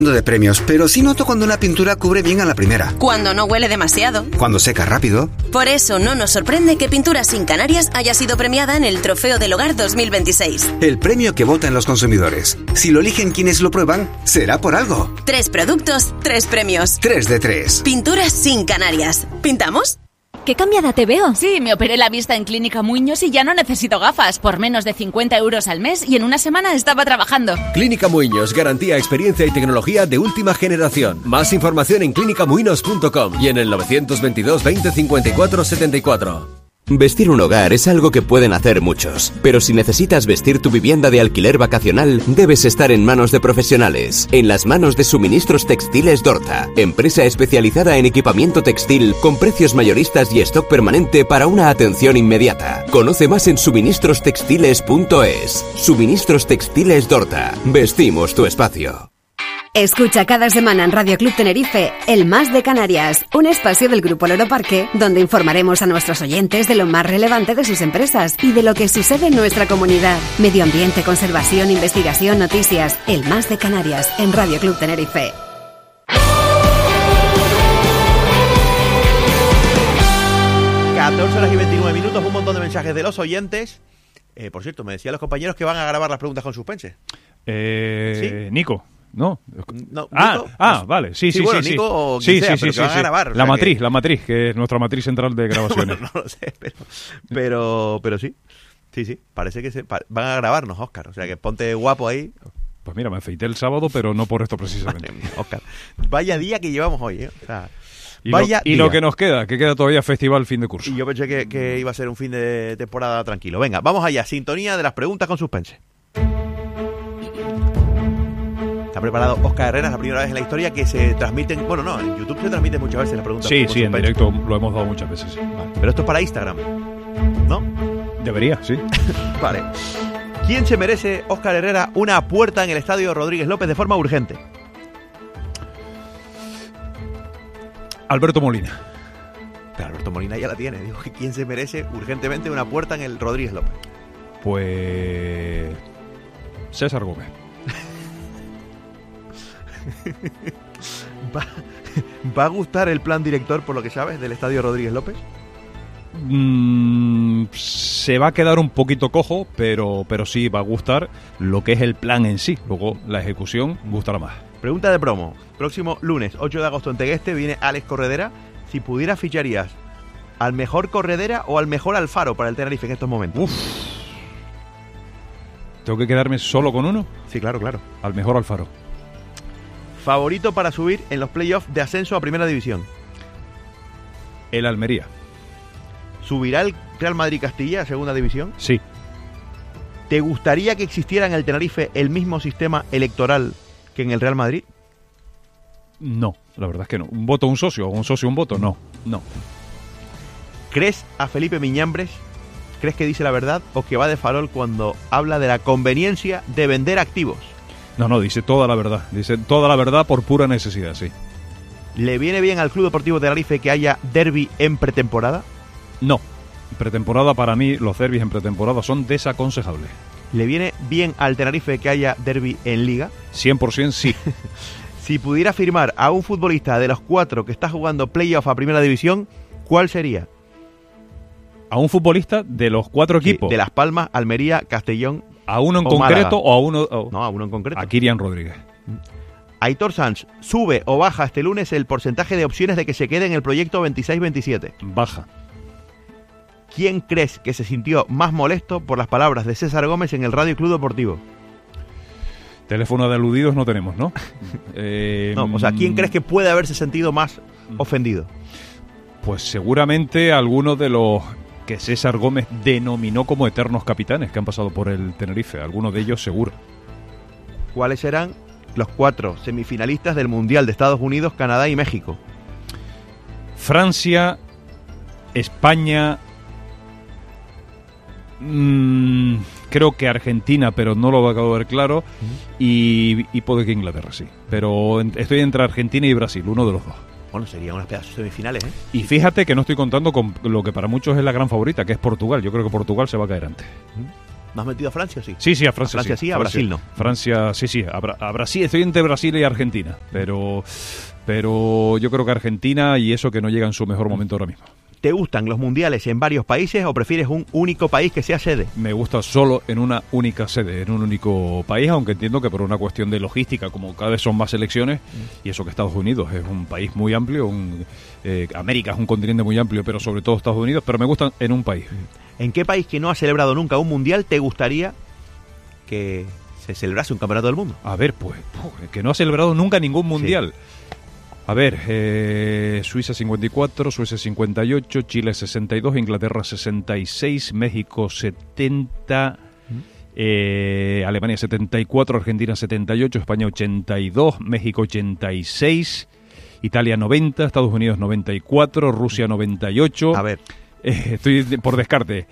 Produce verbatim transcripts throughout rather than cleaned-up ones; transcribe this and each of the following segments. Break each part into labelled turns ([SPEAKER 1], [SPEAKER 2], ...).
[SPEAKER 1] de premios, pero sí noto cuando una pintura cubre bien a la primera.
[SPEAKER 2] Cuando no huele demasiado.
[SPEAKER 1] Cuando seca rápido.
[SPEAKER 2] Por eso no nos sorprende que Pinturas Sin Canarias haya sido premiada en el Trofeo del Hogar dos mil veintiséis.
[SPEAKER 1] El premio que votan los consumidores. Si lo eligen quienes lo prueban, será por algo.
[SPEAKER 2] Tres productos, tres premios.
[SPEAKER 1] Tres de tres.
[SPEAKER 2] Pinturas Sin Canarias. ¿Pintamos?
[SPEAKER 3] ¿Qué cambiada te veo?
[SPEAKER 4] Sí, me operé la vista en Clínica Muñoz y ya no necesito gafas, por menos de cincuenta euros al mes, y en una semana estaba trabajando.
[SPEAKER 5] Clínica Muñoz, garantía, experiencia y tecnología de última generación. Más información en clínica muinos punto com y en el novecientos veintidós veinte cincuenta y cuatro setenta y cuatro.
[SPEAKER 6] Vestir un hogar es algo que pueden hacer muchos, pero si necesitas vestir tu vivienda de alquiler vacacional, debes estar en manos de profesionales, en las manos de Suministros Textiles Dorta, empresa especializada en equipamiento textil con precios mayoristas y stock permanente para una atención inmediata. Conoce más en suministros textiles punto es. Suministros Textiles Dorta, vestimos tu espacio.
[SPEAKER 7] Escucha cada semana en Radio Club Tenerife El Más de Canarias, un espacio del Grupo Loro Parque donde informaremos a nuestros oyentes de lo más relevante de sus empresas y de lo que sucede en nuestra comunidad. Medio ambiente, conservación, investigación, noticias. El Más de Canarias en Radio Club Tenerife.
[SPEAKER 8] catorce horas y veintinueve minutos, un montón de mensajes de los oyentes. Eh, por cierto, me decían los compañeros que van a grabar las preguntas con suspense.
[SPEAKER 9] Eh,
[SPEAKER 8] ¿Sí?
[SPEAKER 9] Nico. No.
[SPEAKER 8] no
[SPEAKER 9] ah,
[SPEAKER 8] Nico,
[SPEAKER 9] ah
[SPEAKER 8] pues,
[SPEAKER 9] vale, sí, sí,
[SPEAKER 8] sí. Bueno,
[SPEAKER 9] sí,
[SPEAKER 8] Nico
[SPEAKER 9] sí.
[SPEAKER 8] o
[SPEAKER 9] sí,
[SPEAKER 8] sea,
[SPEAKER 9] sí,
[SPEAKER 8] pero
[SPEAKER 9] sí,
[SPEAKER 8] que van
[SPEAKER 9] sí.
[SPEAKER 8] a grabar.
[SPEAKER 9] La matriz,
[SPEAKER 8] que...
[SPEAKER 9] la matriz, que es nuestra matriz central de grabaciones.
[SPEAKER 8] no, no lo sé, pero, pero, pero sí. Sí, sí, parece que se, pa, van a grabarnos, Óscar. O sea, que ponte guapo ahí.
[SPEAKER 9] Pues mira, me afeité el sábado, pero no por esto precisamente.
[SPEAKER 8] Madre mía, Óscar. Vaya día que llevamos hoy, ¿eh? O sea,
[SPEAKER 9] y
[SPEAKER 8] vaya
[SPEAKER 9] lo, y
[SPEAKER 8] día.
[SPEAKER 9] lo que nos queda, que queda todavía festival fin de curso.
[SPEAKER 8] Y yo pensé que, que iba a ser un fin de temporada tranquilo. Venga, vamos allá. Sintonía de las preguntas con suspense. Está preparado Óscar Herrera, es la primera vez en la historia que se transmiten, bueno, no, en YouTube se transmiten muchas veces las preguntas.
[SPEAKER 9] Sí,
[SPEAKER 8] con
[SPEAKER 9] sí, en
[SPEAKER 8] suspense.
[SPEAKER 9] directo lo hemos dado muchas veces. Sí.
[SPEAKER 8] Vale, pero esto es para Instagram, ¿no?
[SPEAKER 9] Debería, sí.
[SPEAKER 8] Vale. ¿Quién se merece, Óscar Herrera, una puerta en el estadio Rodríguez López de forma urgente?
[SPEAKER 9] Alberto Molina.
[SPEAKER 8] Pero Alberto Molina ya la tiene. Digo, ¿quién se merece urgentemente una puerta en el Rodríguez López?
[SPEAKER 9] Pues César Gómez.
[SPEAKER 8] ¿Va, ¿Va a gustar el plan director, por lo que sabes, del estadio Rodríguez López?
[SPEAKER 9] Mm, se va a quedar un poquito cojo, pero, pero sí va a gustar lo que es el plan en sí. Luego la ejecución gustará más.
[SPEAKER 8] Pregunta de promo. Próximo lunes, ocho de agosto en Tegueste, viene Alex Corredera. Si pudieras, ¿ficharías al mejor Corredera o al mejor Alfaro para el Tenerife en estos momentos?
[SPEAKER 9] Uf. ¿Tengo que quedarme solo con uno?
[SPEAKER 8] Sí, claro, claro.
[SPEAKER 9] Al mejor Alfaro.
[SPEAKER 8] Favorito para subir en los playoffs de ascenso a Primera División.
[SPEAKER 9] El Almería.
[SPEAKER 8] ¿Subirá el Real Madrid-Castilla a Segunda División?
[SPEAKER 9] Sí.
[SPEAKER 8] ¿Te gustaría que existiera en el Tenerife el mismo sistema electoral que en el Real Madrid?
[SPEAKER 9] No, la verdad es que no. ¿Un voto, un socio? ¿O un socio, un voto? No, no.
[SPEAKER 8] ¿Crees a Felipe Miñambres? ¿Crees que dice la verdad o que va de farol cuando habla de la conveniencia de vender activos?
[SPEAKER 9] No, no, dice toda la verdad. Dice toda la verdad por pura necesidad, sí.
[SPEAKER 8] ¿Le viene bien al Club Deportivo Tenerife que haya derbi en pretemporada?
[SPEAKER 9] No. Pretemporada, para mí, los derbis en pretemporada son desaconsejables.
[SPEAKER 8] ¿Le viene bien al Tenerife que haya derbi en Liga?
[SPEAKER 9] cien por ciento sí.
[SPEAKER 8] Si pudiera firmar a un futbolista de los cuatro que está jugando playoff a Primera División, ¿cuál sería?
[SPEAKER 9] ¿A un futbolista de los cuatro equipos?
[SPEAKER 8] Sí, de Las Palmas, Almería, Castellón.
[SPEAKER 9] ¿A uno en
[SPEAKER 8] o
[SPEAKER 9] concreto
[SPEAKER 8] Málaga.
[SPEAKER 9] o a uno...? Oh,
[SPEAKER 8] no, a uno en concreto.
[SPEAKER 9] A Kirian Rodríguez.
[SPEAKER 8] Aitor Sanz, ¿sube o baja este lunes el porcentaje de opciones de que se quede en el proyecto veintiséis veintisiete?
[SPEAKER 9] Baja.
[SPEAKER 8] ¿Quién crees que se sintió más molesto por las palabras de César Gómez en el Radio Club Deportivo?
[SPEAKER 9] Teléfono de aludidos no tenemos, ¿no? eh,
[SPEAKER 8] no, o sea, ¿quién crees que puede haberse sentido más ofendido?
[SPEAKER 9] Pues seguramente algunos de los que César Gómez denominó como eternos capitanes que han pasado por el Tenerife. Algunos de ellos seguro.
[SPEAKER 8] ¿Cuáles serán los cuatro semifinalistas del Mundial de Estados Unidos, Canadá y México?
[SPEAKER 9] Francia, España, mmm, creo que Argentina, pero no lo acabo de ver claro, uh-huh. y, y puede que Inglaterra, sí. Pero en, estoy entre Argentina y Brasil, uno de los dos.
[SPEAKER 8] Bueno, serían unas pedazos semifinales, ¿eh?
[SPEAKER 9] Y fíjate que no estoy contando con lo que para muchos es la gran favorita, que es Portugal. Yo creo que Portugal se va a caer antes.
[SPEAKER 8] ¿No has metido a Francia o sí?
[SPEAKER 9] Sí, sí, a Francia,
[SPEAKER 8] a Francia
[SPEAKER 9] sí.
[SPEAKER 8] sí, a
[SPEAKER 9] Francia,
[SPEAKER 8] Brasil no.
[SPEAKER 9] Francia, sí, sí, a, Bra- a Brasil, estoy entre Brasil y Argentina, pero, pero yo creo que Argentina y eso que no llega en su mejor momento ahora mismo.
[SPEAKER 8] ¿Te gustan los mundiales en varios países o prefieres un único país que sea sede?
[SPEAKER 9] Me gusta solo en una única sede, en un único país, aunque entiendo que por una cuestión de logística, como cada vez son más selecciones, y eso que Estados Unidos es un país muy amplio, un, eh, América es un continente muy amplio, pero sobre todo Estados Unidos, pero me gustan en un país.
[SPEAKER 8] ¿En qué país que no ha celebrado nunca un mundial te gustaría que se celebrase un campeonato del mundo?
[SPEAKER 9] A ver, pues, pues que no ha celebrado nunca ningún mundial. Sí. A ver, eh, Suiza cincuenta y cuatro, Suecia cincuenta y ocho, Chile sesenta y dos, Inglaterra sesenta y seis, México setenta, eh, Alemania setenta y cuatro, Argentina setenta y ocho, España ochenta y dos, México ochenta y seis, Italia noventa, Estados Unidos noventa y cuatro, Rusia noventa y ocho.
[SPEAKER 8] A ver.
[SPEAKER 9] Eh, estoy por descarte.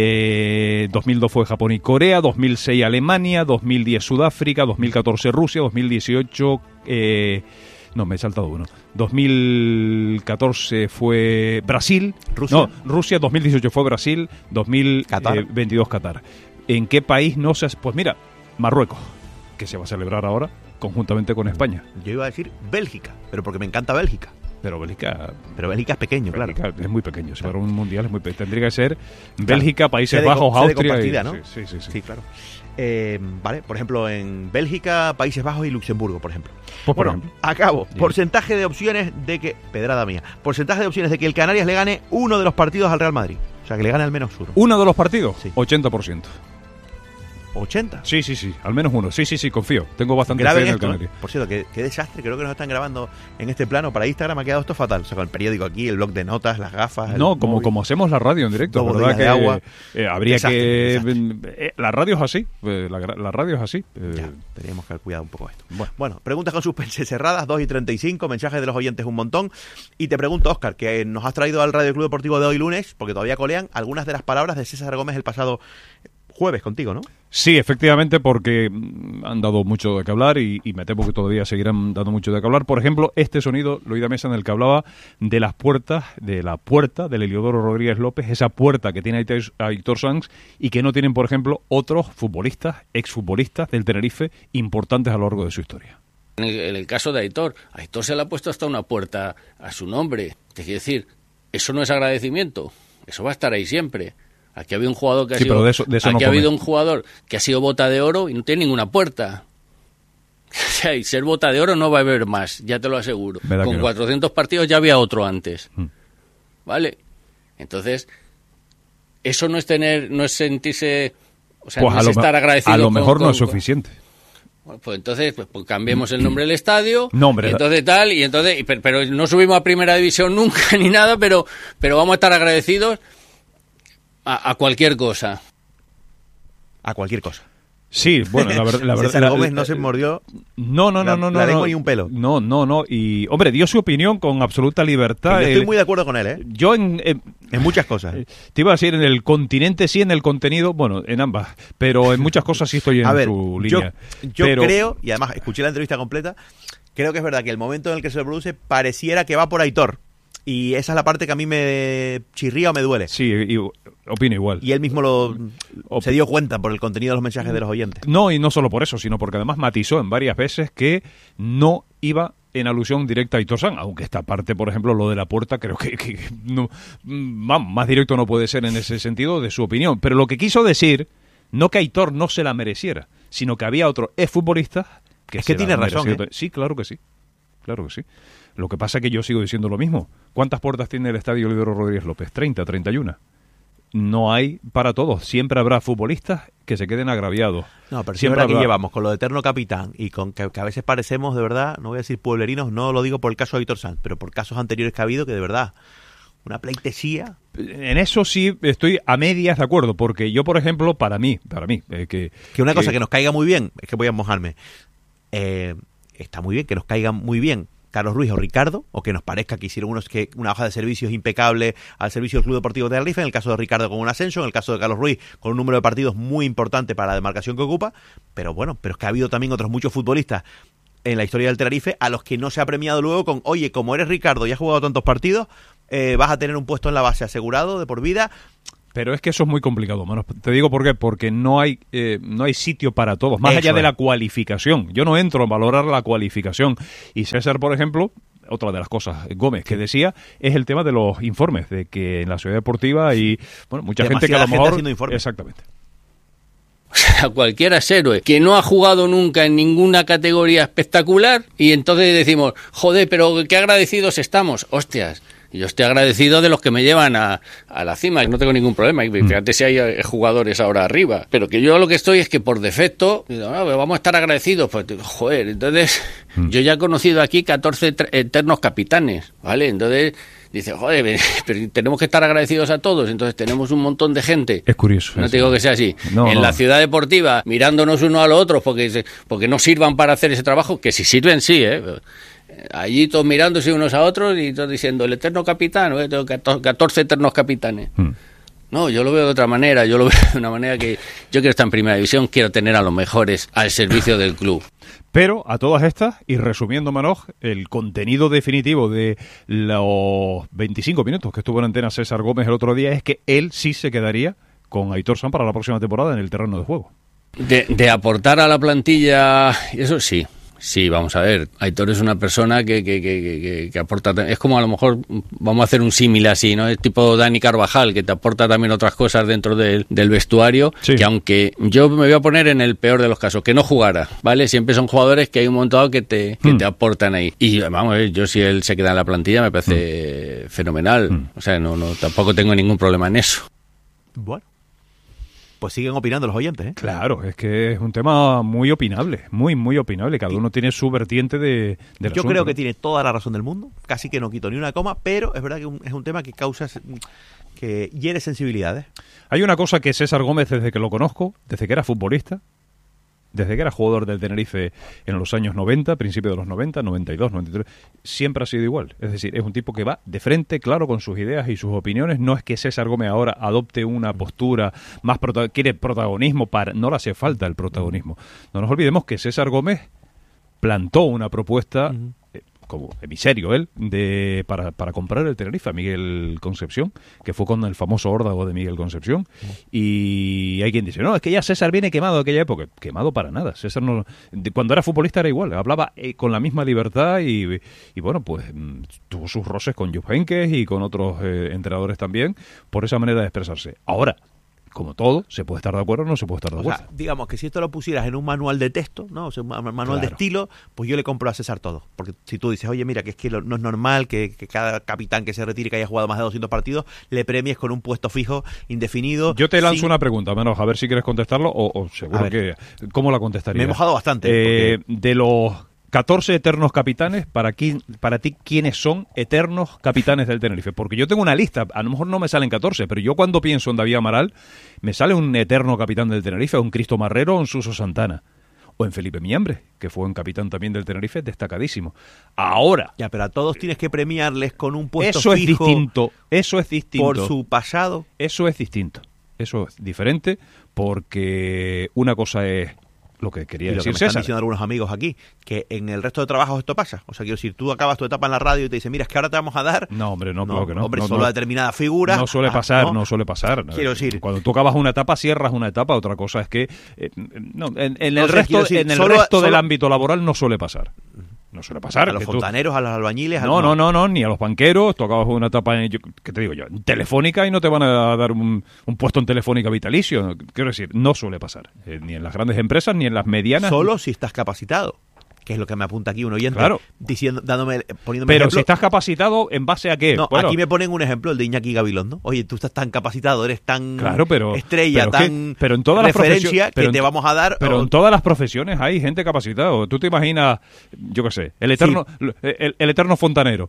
[SPEAKER 9] Eh, dos mil dos fue Japón y Corea, dos mil seis Alemania, dos mil diez Sudáfrica, dos mil catorce Rusia, dos mil dieciocho... Eh, No, me he saltado uno. dos mil catorce fue Brasil.
[SPEAKER 8] ¿Rusia?
[SPEAKER 9] No, Rusia. dos mil dieciocho fue Brasil. dos mil veintidós
[SPEAKER 8] Qatar.
[SPEAKER 9] Qatar. ¿En qué país no se hace? Pues mira, Marruecos, que se va a celebrar ahora conjuntamente con España.
[SPEAKER 8] Yo iba a decir Bélgica, pero porque me encanta Bélgica.
[SPEAKER 9] Pero Bélgica...
[SPEAKER 8] Pero Bélgica es pequeño,
[SPEAKER 9] Bélgica
[SPEAKER 8] claro.
[SPEAKER 9] Es muy pequeño. Si fuera un mundial es muy pequeño. Tendría que ser Bélgica, Países
[SPEAKER 8] sede
[SPEAKER 9] Bajos,
[SPEAKER 8] co- sede
[SPEAKER 9] Austria...
[SPEAKER 8] compartida,
[SPEAKER 9] y,
[SPEAKER 8] ¿no?
[SPEAKER 9] Sí, sí, sí, sí.
[SPEAKER 8] Sí, claro. Eh, vale, por ejemplo, en Bélgica, Países Bajos y Luxemburgo, por ejemplo.
[SPEAKER 9] Pues por
[SPEAKER 8] bueno,
[SPEAKER 9] ejemplo.
[SPEAKER 8] acabo.
[SPEAKER 9] Bien.
[SPEAKER 8] Porcentaje de opciones de que... Pedrada mía. Porcentaje de opciones de que el Canarias le gane uno de los partidos al Real Madrid. O sea, que le gane al menos uno.
[SPEAKER 9] ¿Uno de los partidos?
[SPEAKER 8] Sí.
[SPEAKER 9] ochenta por ciento.
[SPEAKER 8] ¿ochenta?
[SPEAKER 9] Sí, sí, sí. Al menos uno. Sí, sí, sí, confío. Tengo bastante fe
[SPEAKER 8] Graben
[SPEAKER 9] en el
[SPEAKER 8] esto,
[SPEAKER 9] Canario.
[SPEAKER 8] ¿eh? Por cierto, qué, qué desastre. Creo que nos están grabando en este plano. Para Instagram ha quedado esto fatal. O sea, con el periódico aquí, el blog de notas, las gafas.
[SPEAKER 9] No,
[SPEAKER 8] el
[SPEAKER 9] como,
[SPEAKER 8] móvil.
[SPEAKER 9] como hacemos la radio en directo.
[SPEAKER 8] Dos
[SPEAKER 9] ¿Verdad
[SPEAKER 8] botellas
[SPEAKER 9] que
[SPEAKER 8] de agua.
[SPEAKER 9] eh, habría
[SPEAKER 8] Desastre,
[SPEAKER 9] que...
[SPEAKER 8] desastre.
[SPEAKER 9] eh, la radio es así. eh, la, la radio es así. eh,
[SPEAKER 8] Ya, teníamos que haber cuidado un poco esto.
[SPEAKER 9] Bueno.
[SPEAKER 8] Bueno, preguntas con suspense cerradas, dos y treinta y cinco, mensajes de los oyentes un montón. Y te pregunto, Óscar, que nos has traído al Radio Club Deportivo de hoy lunes, porque todavía colean algunas de las palabras de César Gómez el pasado jueves contigo, ¿no?
[SPEAKER 9] Sí, efectivamente, porque mm, han dado mucho de qué hablar y, y me temo que todavía seguirán dando mucho de qué hablar. Por ejemplo, este sonido lo oí a Mesa en el que hablaba de las puertas, de la puerta del Heliodoro Rodríguez López, esa puerta que tiene Aitor, Aitor Sanz y que no tienen, por ejemplo, otros futbolistas, exfutbolistas del Tenerife importantes a lo largo de su historia.
[SPEAKER 3] En el, en el caso de Aitor, Aitor se le ha puesto hasta una puerta a su nombre. Te quiero decir, eso no es agradecimiento, eso va a estar ahí siempre. Aquí ha habido un jugador que ha
[SPEAKER 9] Sí,
[SPEAKER 3] sido,
[SPEAKER 9] pero de eso- de eso
[SPEAKER 3] aquí
[SPEAKER 9] no
[SPEAKER 3] ha habido
[SPEAKER 9] come.
[SPEAKER 3] un jugador que ha sido bota de oro y no tiene ninguna puerta. O sea, y ser bota de oro no va a haber más, ya te lo aseguro.
[SPEAKER 9] ¿Verdad que
[SPEAKER 3] Con
[SPEAKER 9] no?
[SPEAKER 3] cuatrocientos partidos ya había otro antes.
[SPEAKER 9] Mm.
[SPEAKER 3] ¿Vale? Entonces, eso no es tener, no es sentirse, o sea,
[SPEAKER 9] Pues
[SPEAKER 3] no
[SPEAKER 9] a
[SPEAKER 3] es
[SPEAKER 9] lo,
[SPEAKER 3] estar
[SPEAKER 9] me-
[SPEAKER 3] agradecido
[SPEAKER 9] a lo
[SPEAKER 3] con-
[SPEAKER 9] mejor no
[SPEAKER 3] con-
[SPEAKER 9] es suficiente.
[SPEAKER 3] Bueno, pues entonces pues, pues cambiemos el nombre del estadio.
[SPEAKER 9] No, hombre.
[SPEAKER 3] Y entonces tal, y entonces, y per- pero no subimos a primera división nunca ni nada, pero, pero vamos a estar agradecidos a, a cualquier cosa.
[SPEAKER 8] A cualquier cosa.
[SPEAKER 9] Sí, bueno, la, ver- la verdad...
[SPEAKER 8] César
[SPEAKER 9] la-
[SPEAKER 8] Gómez
[SPEAKER 9] la-
[SPEAKER 8] no se mordió.
[SPEAKER 9] No, no, no,
[SPEAKER 8] la-
[SPEAKER 9] no, no.
[SPEAKER 8] la lengua
[SPEAKER 9] no.
[SPEAKER 8] ni un pelo.
[SPEAKER 9] No, no, no. Y, hombre, dio su opinión con absoluta libertad.
[SPEAKER 8] Yo estoy
[SPEAKER 9] El-
[SPEAKER 8] muy de acuerdo con él, ¿eh?
[SPEAKER 9] Yo en, en-
[SPEAKER 8] En muchas cosas.
[SPEAKER 9] te iba a decir en el continente sí, en el contenido, bueno, en ambas, pero en muchas cosas sí estoy en
[SPEAKER 8] A ver,
[SPEAKER 9] su
[SPEAKER 8] yo,
[SPEAKER 9] línea.
[SPEAKER 8] yo
[SPEAKER 9] Pero-
[SPEAKER 8] creo, y además escuché la entrevista completa, creo que es verdad que el momento en el que se lo produce pareciera que va por Aitor. Y esa es la parte que a mí me chirría o me duele.
[SPEAKER 9] Sí, y, opino igual.
[SPEAKER 8] Y él mismo lo
[SPEAKER 9] Op-
[SPEAKER 8] se dio cuenta por el contenido de los mensajes de los oyentes.
[SPEAKER 9] No, y no solo por eso, sino porque además matizó en varias veces que no iba en alusión directa a Aitor Sanz, aunque esta parte, por ejemplo, lo de la puerta, creo que, que no, mm, vamos, más directo no puede ser en ese sentido de su opinión. Pero lo que quiso decir, no que Aitor no se la mereciera, sino que había otros exfutbolistas que
[SPEAKER 8] Es que
[SPEAKER 9] se la
[SPEAKER 8] tiene
[SPEAKER 9] han
[SPEAKER 8] razón,
[SPEAKER 9] merecido.
[SPEAKER 8] ¿eh?
[SPEAKER 9] Sí, claro que sí. Claro que sí. Lo que pasa es que yo sigo diciendo lo mismo. ¿Cuántas puertas tiene el estadio Heliodoro Rodríguez López? treinta, treinta y uno. No hay para todos. Siempre habrá futbolistas que se queden agraviados.
[SPEAKER 8] No, pero
[SPEAKER 9] Siempre
[SPEAKER 8] siempre aquí
[SPEAKER 9] habrá-
[SPEAKER 8] llevamos con lo de eterno capitán y con que, que a veces parecemos, de verdad, no voy a decir pueblerinos, no lo digo por el caso de Aitor Sanz, pero por casos anteriores que ha habido que de verdad, una pleitesía.
[SPEAKER 9] En eso sí estoy a medias de acuerdo, porque yo, por ejemplo, para mí, para mí, eh, que...
[SPEAKER 8] Que una cosa
[SPEAKER 9] que-
[SPEAKER 8] que nos caiga muy bien, es que voy a mojarme, eh, está muy bien que nos caigan muy bien Carlos Ruiz o Ricardo, o que nos parezca que hicieron unos que una hoja de servicios impecable al servicio del Club Deportivo de Tenerife, en el caso de Ricardo con un ascenso, en el caso de Carlos Ruiz con un número de partidos muy importante para la demarcación que ocupa, pero bueno, pero es que ha habido también otros muchos futbolistas en la historia del Tenerife a los que no se ha premiado luego con, oye, como eres Ricardo y has jugado tantos partidos, eh, vas a tener un puesto en la base asegurado de por vida.
[SPEAKER 9] Pero es que eso es muy complicado, Manos. Te digo por qué, porque no hay eh, no hay sitio para todos, más
[SPEAKER 8] Eso
[SPEAKER 9] allá de
[SPEAKER 8] es.
[SPEAKER 9] la cualificación. Yo no entro a valorar la cualificación. Y César, por ejemplo, otra de las cosas, Gómez, que decía, es el tema de los informes, de que en la ciudad deportiva hay bueno, mucha gente que a lo
[SPEAKER 8] Demasiada gente
[SPEAKER 9] mejor...
[SPEAKER 8] haciendo informes.
[SPEAKER 9] Exactamente.
[SPEAKER 3] O sea, cualquiera es héroe, que no ha jugado nunca en ninguna categoría espectacular y entonces decimos, joder, pero qué agradecidos estamos. Hostias, yo estoy agradecido de los que me llevan a, a la cima, no tengo ningún problema. Y fíjate si hay eh, jugadores ahora arriba, pero que yo lo que estoy es que por defecto, digo, no, vamos a estar agradecidos. Pues, joder, entonces yo ya he conocido aquí catorce eternos capitanes, ¿vale? Entonces... Dice, joder, pero tenemos que estar agradecidos a todos. Entonces tenemos un montón de gente.
[SPEAKER 9] Es curioso.
[SPEAKER 3] No
[SPEAKER 9] eso.
[SPEAKER 3] te digo que sea así.
[SPEAKER 9] No,
[SPEAKER 3] en
[SPEAKER 9] no.
[SPEAKER 3] la ciudad deportiva, mirándonos uno a los otros porque, porque no sirvan para hacer ese trabajo, que si sirven, sí, ¿eh? Allí todos mirándose unos a otros y todos diciendo, el eterno capitán, ¿eh? Tengo catorce eternos capitanes. Hmm. No, yo lo veo de otra manera. Yo lo veo de una manera que yo quiero estar en primera división, quiero tener a los mejores al servicio del club.
[SPEAKER 9] Pero a todas estas, y resumiendo, Manoj, el contenido definitivo de los veinticinco minutos que estuvo en antena César Gómez el otro día es que él sí se quedaría con Aitor San para la próxima temporada en el terreno de juego.
[SPEAKER 3] De, de aportar a la plantilla, eso sí. Sí, vamos a ver, Aitor es una persona que, que, que, que, que aporta, es como a lo mejor, vamos a hacer un símil así, ¿no? Es tipo Dani Carvajal, que te aporta también otras cosas dentro del, del vestuario, sí. Que aunque yo me voy a poner en el peor de los casos, que no jugara, ¿vale? Siempre son jugadores que hay un montón que te, que mm. te aportan ahí. Y vamos a ver, yo si él se queda en la plantilla me parece mm. fenomenal, mm. o sea, no, no, tampoco tengo ningún problema en eso.
[SPEAKER 8] Bueno. Pues siguen opinando los oyentes, ¿eh?
[SPEAKER 9] Claro, es que es un tema muy opinable, muy, muy opinable. Cada uno tiene su vertiente de, de
[SPEAKER 8] Yo creo que tiene toda la razón del mundo, casi que no quito ni una coma, pero es verdad que un, es un tema que causa, que hiere sensibilidades.
[SPEAKER 9] Hay una cosa que César Gómez, desde que lo conozco, desde que era futbolista, desde que era jugador del Tenerife en los años noventa, principios de los noventa, noventa y dos, noventa y tres, siempre ha sido igual. Es decir, es un tipo que va de frente, claro, con sus ideas y sus opiniones. No es que César Gómez ahora adopte una postura más, prota- quiere protagonismo, para no le hace falta el protagonismo. No nos olvidemos que César Gómez plantó una propuesta... Uh-huh. como emisario él, de para, para comprar el Tenerife a Miguel Concepción, que fue con el famoso órdago de Miguel Concepción, y hay quien dice, no, es que ya César viene quemado de aquella época. Quemado para nada. César no, de, cuando era futbolista era igual, hablaba eh, con la misma libertad y, y bueno, pues tuvo sus roces con Jupp Heynckes y con otros eh, entrenadores también, por esa manera de expresarse. Ahora, como todo, se puede estar de acuerdo o no se puede estar de acuerdo.
[SPEAKER 8] O sea, digamos que si esto lo pusieras en un manual de texto, ¿no? O sea, un manual claro. de estilo, pues yo le compro a César todo. Porque si tú dices, oye, mira, que es que no es normal que, que cada capitán que se retire, que haya jugado más de doscientos partidos, le premies con un puesto fijo, indefinido.
[SPEAKER 9] Yo te lanzo
[SPEAKER 8] sin...
[SPEAKER 9] una pregunta, menos a ver si quieres contestarlo o, o seguro que... ¿Cómo la contestarías?
[SPEAKER 8] Me he mojado bastante.
[SPEAKER 9] Eh,
[SPEAKER 8] porque...
[SPEAKER 9] De los catorce eternos capitanes, para, qui, para ti, ¿quiénes son eternos capitanes del Tenerife? Porque yo tengo una lista, a lo mejor no me salen catorce, pero yo cuando pienso en David Amaral, me sale un eterno capitán del Tenerife, un Cristo Marrero o un Suso Santana. O en Felipe Miambre, que fue un capitán también del Tenerife, destacadísimo. Ahora...
[SPEAKER 8] Ya, pero a todos tienes que premiarles con un puesto
[SPEAKER 9] eso
[SPEAKER 8] fijo.
[SPEAKER 9] Es distinto, eso es distinto.
[SPEAKER 8] Por su pasado.
[SPEAKER 9] Eso es distinto. Eso es diferente porque una cosa es... lo que quería
[SPEAKER 8] y lo
[SPEAKER 9] decir
[SPEAKER 8] que me
[SPEAKER 9] César.
[SPEAKER 8] Están diciendo algunos amigos aquí, que en el resto de trabajos esto pasa. O sea, quiero decir, tú acabas tu etapa en la radio y te dicen, mira, es que ahora te vamos a dar...
[SPEAKER 9] No, hombre, no,
[SPEAKER 8] no
[SPEAKER 9] claro que no.
[SPEAKER 8] Hombre,
[SPEAKER 9] no,
[SPEAKER 8] solo
[SPEAKER 9] no,
[SPEAKER 8] a determinadas figuras...
[SPEAKER 9] No suele pasar,
[SPEAKER 8] ah, ¿no?
[SPEAKER 9] no suele pasar.
[SPEAKER 8] Quiero decir...
[SPEAKER 9] Cuando tú acabas una etapa, cierras una etapa. Otra cosa es que... Eh, no, en, en
[SPEAKER 8] no
[SPEAKER 9] el
[SPEAKER 8] sé,
[SPEAKER 9] resto,
[SPEAKER 8] decir,
[SPEAKER 9] en el
[SPEAKER 8] solo,
[SPEAKER 9] resto
[SPEAKER 8] solo...
[SPEAKER 9] del ámbito laboral no suele pasar. No suele pasar.
[SPEAKER 8] A los
[SPEAKER 9] que
[SPEAKER 8] fontaneros,
[SPEAKER 9] tú...
[SPEAKER 8] a los albañiles...
[SPEAKER 9] No,
[SPEAKER 8] a...
[SPEAKER 9] no, no, no, ni a los banqueros. Tú acabas una etapa en... Yo, ¿qué te digo yo? En Telefónica y no te van a dar un, un puesto en Telefónica vitalicio. Quiero decir, no suele pasar. Eh, ni en las grandes empresas, ni en las medianas.
[SPEAKER 8] Solo si estás capacitado. Que es lo que me apunta aquí un oyente,
[SPEAKER 9] claro.
[SPEAKER 8] diciendo, dándome, poniéndome
[SPEAKER 9] Pero
[SPEAKER 8] ejemplo.
[SPEAKER 9] Si estás capacitado, ¿en base a qué?
[SPEAKER 8] No,
[SPEAKER 9] bueno,
[SPEAKER 8] aquí me ponen un ejemplo, el de Iñaki Gabilondo. Oye, tú estás tan capacitado, eres tan
[SPEAKER 9] claro, pero,
[SPEAKER 8] estrella,
[SPEAKER 9] pero
[SPEAKER 8] tan
[SPEAKER 9] que, pero en todas
[SPEAKER 8] referencia
[SPEAKER 9] las pero
[SPEAKER 8] que
[SPEAKER 9] en,
[SPEAKER 8] te vamos a dar...
[SPEAKER 9] Pero
[SPEAKER 8] o...
[SPEAKER 9] en todas las profesiones hay gente capacitada. Tú te imaginas, yo qué sé, el eterno, sí. el, el eterno fontanero.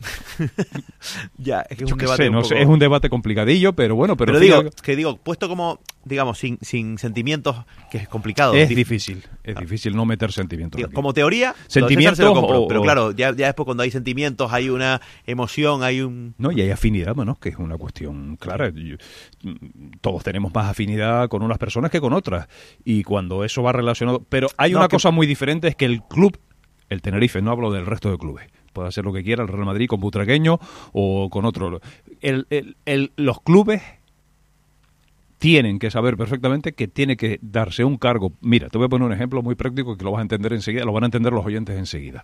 [SPEAKER 8] Ya, es que es
[SPEAKER 9] Yo
[SPEAKER 8] un
[SPEAKER 9] que
[SPEAKER 8] debate
[SPEAKER 9] sé,
[SPEAKER 8] un
[SPEAKER 9] no
[SPEAKER 8] poco...
[SPEAKER 9] sé, es un debate complicadillo, pero bueno, pero,
[SPEAKER 8] pero digo,
[SPEAKER 9] fíjate...
[SPEAKER 8] que digo, puesto como, digamos, sin, sin sentimientos, que es complicado.
[SPEAKER 9] Es
[SPEAKER 8] dif...
[SPEAKER 9] difícil, es difícil no meter sentimientos.
[SPEAKER 8] Digo, como teoría,
[SPEAKER 9] sentimientos,
[SPEAKER 8] se lo compro,
[SPEAKER 9] o,
[SPEAKER 8] pero
[SPEAKER 9] o...
[SPEAKER 8] claro, ya, ya después cuando hay sentimientos, hay una emoción, hay un...
[SPEAKER 9] No, y hay afinidad, ¿no? Que es una cuestión clara. Yo, todos tenemos más afinidad con unas personas que con otras, y cuando eso va relacionado... Pero hay
[SPEAKER 8] no,
[SPEAKER 9] una
[SPEAKER 8] que...
[SPEAKER 9] cosa muy diferente, es que el club, el Tenerife, no hablo del resto de clubes, puede hacer lo que quiera el Real Madrid con Butragueño o con otro. El, el, el, los clubes tienen que saber perfectamente que tiene que darse un cargo. Mira, te voy a poner un ejemplo muy práctico que lo vas a entender enseguida, lo van a entender los oyentes enseguida.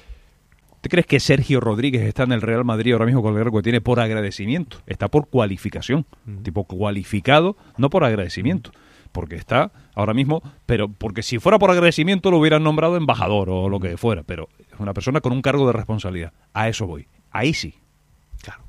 [SPEAKER 9] ¿Te crees que Sergio Rodríguez está en el Real Madrid ahora mismo con el cargo que tiene por agradecimiento? Está por cualificación, uh-huh. tipo cualificado, no por agradecimiento, porque está ahora mismo, pero porque si fuera por agradecimiento lo hubieran nombrado embajador o lo que fuera, pero es una persona con un cargo de responsabilidad. A eso voy. Ahí sí.
[SPEAKER 8] Claro.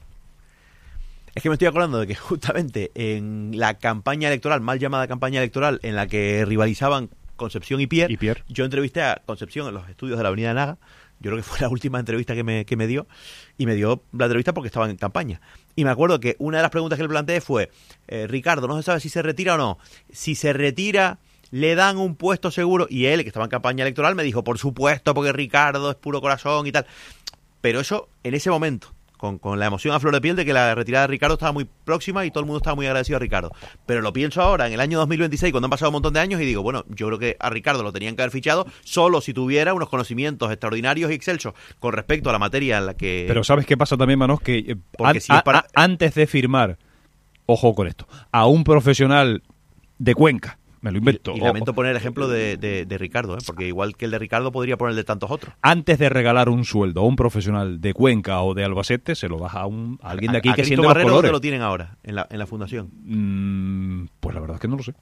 [SPEAKER 8] Es que me estoy acordando de que justamente en la campaña electoral, mal llamada campaña electoral, en la que rivalizaban Concepción y Pierre,
[SPEAKER 9] y Pierre.
[SPEAKER 8] yo entrevisté a Concepción en los estudios de la Avenida de Naga. Yo creo que fue la última entrevista que me, que me dio, y me dio la entrevista porque estaba en campaña. Y me acuerdo que una de las preguntas que le planteé fue, eh, Ricardo, no se sabe si se retira o no. Si se retira, ¿le dan un puesto seguro? Y él, que estaba en campaña electoral, me dijo, por supuesto, porque Ricardo es puro corazón y tal. Pero eso, en ese momento, con, con la emoción a flor de piel de que la retirada de Ricardo estaba muy próxima y todo el mundo estaba muy agradecido a Ricardo. Pero lo pienso ahora, en el año dos mil veintiséis, cuando han pasado un montón de años, y digo, bueno, yo creo que a Ricardo lo tenían que haber fichado solo si tuviera unos conocimientos extraordinarios y excelsos con respecto a la materia en la que...
[SPEAKER 9] Pero ¿sabes qué pasa también, Manos? Que eh, an, si a, para... a, antes de firmar, ojo con esto, a un profesional de Cuenca, me lo invento.
[SPEAKER 8] Y, y lamento poner el ejemplo de, de, de Ricardo, ¿eh? Porque igual que el de Ricardo podría poner el de tantos otros.
[SPEAKER 9] Antes de regalar un sueldo a un profesional de Cuenca o de Albacete, se lo das a, un, a alguien de aquí
[SPEAKER 8] a, a
[SPEAKER 9] que
[SPEAKER 8] siente
[SPEAKER 9] los colores.
[SPEAKER 8] ¿Dónde lo tienen ahora? ¿En la, en la fundación?
[SPEAKER 9] Mm, pues la verdad es que no lo sé.